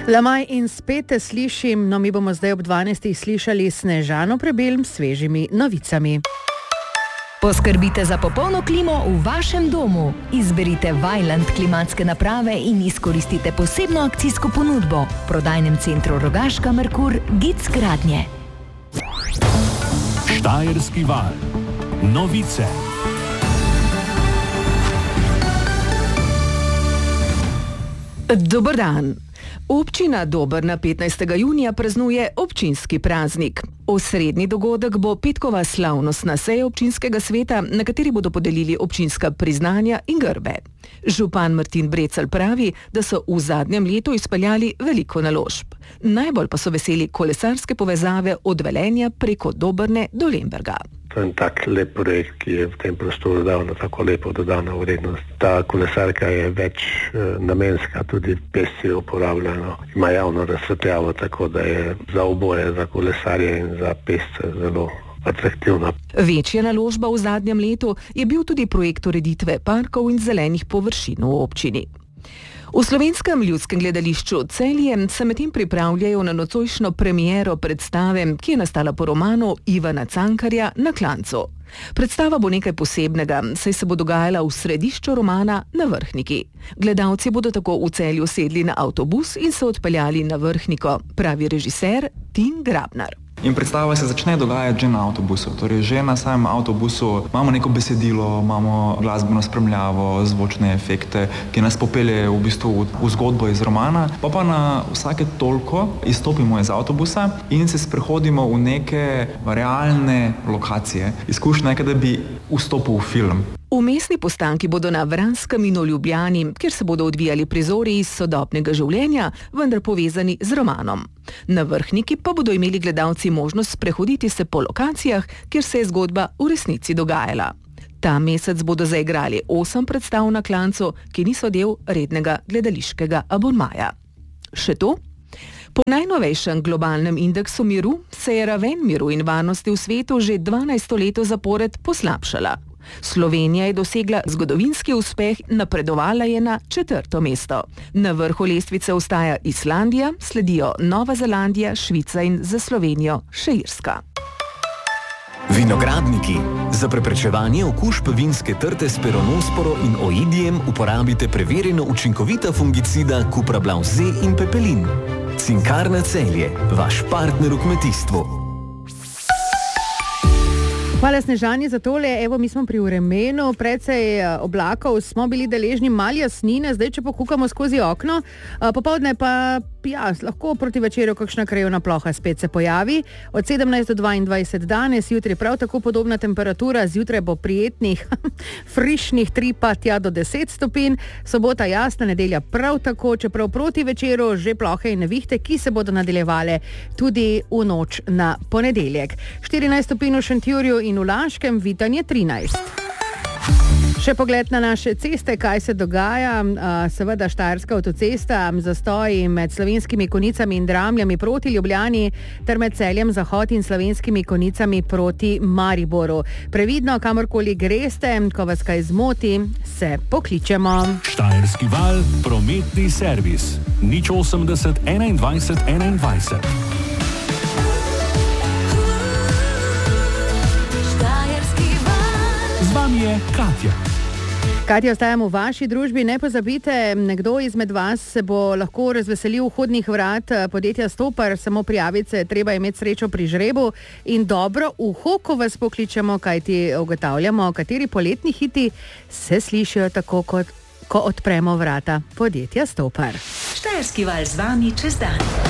Lamaj in spet te slišim, no mi bomo zdaj ob 12. slišali Snežano Prebelm s svežimi novicami. Poskrbite za popolno klimo v vašem domu. Izberite Vaillant klimatske naprave in izkoristite posebno akcijsko ponudbo v prodajnem centru Rogaška Merkur Gic Gradnje. Štajerski val. Novice. Dober dan. Občina Dobrna 15. junija praznuje občinski praznik. Osrednji dogodek bo petkova slavnostna seja občinskega sveta, na kateri bodo podelili občinska priznanja in grbe. Župan Martin Brecelj pravi, da so v zadnjem letu izpeljali veliko naložb. Najbolj pa so veseli kolesarske povezave od Velenja preko Dobrne do Lemberga. To je en tak lep projekt, ki je v tem prostoru dal na tako lepo dodano vrednost. Ta kolesarka je več namenska, tudi pešci uporabljajo. Ima javno razsvetljavo, tako da je za oboje, za kolesarje in za pešce zelo atraktivna. Večja naložba v zadnjem letu je bil tudi projekt ureditve parkov in zelenih površin v občini. V Slovenskem ljudskem gledališču Celje se medtem pripravljajo na nocojšnjo premiero predstave, ki je nastala po romanu Ivana Cankarja Na klancu. Predstava bo nekaj posebnega, saj se bo dogajala v središču romana na Vrhniki. Gledalci bodo tako v Celju sedli na avtobus in se odpeljali na Vrhniko, pravi režiser Tin Grabnar. In predstava se začne dogajati že na avtobusu. Torej, že na samem avtobusu imamo neko besedilo, imamo glasbeno spremljavo, zvočne efekte, ki nas popelje v bistvu v zgodbo iz romana. Pa na vsake toliko izstopimo iz avtobusa in se sprehodimo v neke realne lokacije. Izkušnja je, da bi vstopil v film. Vmesni postanki bodo na Vranskem in v Ljubljani, kjer se bodo odvijali prizori iz sodobnega življenja, vendar povezani z romanom. Na Vrhniki pa bodo imeli gledalci možnost sprehoditi se po lokacijah, kjer se je zgodba v resnici dogajala. Ta mesec bodo zaigrali 8 predstav na klancu, ki niso del rednega gledališkega abonmaja. Še to? Po najnovejšem globalnem indeksu miru se je raven miru in varnosti v svetu že 12 leto zapored poslabšala. Slovenija je dosegla zgodovinski uspeh, napredovala je na 4. mesto. Na vrhu lestvice ostaja Islandija, sledijo Nova Zelandija, Švica in za Slovenijo še Irska. Vinogradniki. Za preprečevanje okužb vinske trte s peronosporo in oidijem uporabite preverjeno učinkovita fungicida Cuprablav Z in Pepelin. Cinkarna Celje, vaš partner v kmetijstvu. Hvala Snežani za tole. Evo, mi smo pri vremenu, precej oblakov, smo bili deležni malo jasnine, zdaj če pokukamo skozi okno, popoldne pa lahko proti večeru kakšna krajevna ploha spet se pojavi. Od 17 do 22 danes, jutri prav tako podobna temperatura, zjutraj bo prijetnih, frišnih 3 pa tja do 10 stopinj, sobota jasna, nedelja prav tako, čeprav proti večeru že plohe in nevihte, ki se bodo nadaljevale tudi v noč na ponedeljek. 14 stopinj v Šentjurju in v Laškem, Vitanje 13. Še pogled na naše ceste, kaj se dogaja. Seveda Štajerska avtocesta, zastoji med Slovenskimi Konjicami in Dramljami proti Ljubljani ter med Celjem Zahod in Slovenskimi Konjicami proti Mariboru. Previdno, kamorkoli greste, ko vas kaj zmoti, se pokličemo. Štajerski val, prometni servis. 080 21 21. Z vami je Katja. Katja, ostajamo v vaši družbi. Ne pozabite, nekdo izmed vas se bo lahko razveselil vhodnih vrat podjetja Stopar. Samo prijaviti se, treba imeti srečo pri žrebu in dobro uho, ko vas pokličemo, kajti ugotavljamo, kateri poletni hiti se slišijo tako, kot ko odpremo vrata podjetja Stopar. Štajerski val z vami čez dan.